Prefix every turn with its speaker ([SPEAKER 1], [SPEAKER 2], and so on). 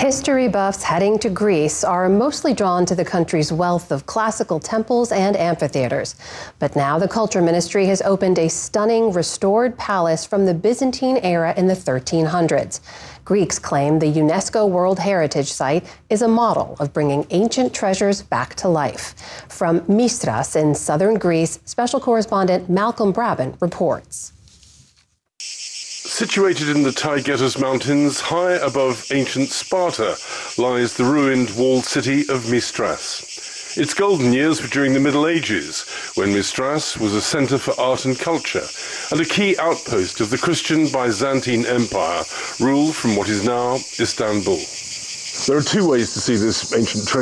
[SPEAKER 1] History buffs heading to Greece are mostly drawn to the country's wealth of classical temples and amphitheaters. But now the Culture Ministry has opened a stunning restored palace from the Byzantine era in the 1300s. Greeks claim the UNESCO World Heritage Site is a model of bringing ancient treasures back to life. From Mistras in southern Greece, special correspondent Malcolm Brabant reports.
[SPEAKER 2] Situated in the Taygetus Mountains, high above ancient Sparta, lies the ruined walled city of Mistras. Its golden years were during the Middle Ages, when Mistras was a centre for art and culture, and a key outpost of the Christian Byzantine Empire, ruled from what is now Istanbul. There are two ways to see this ancient treasure.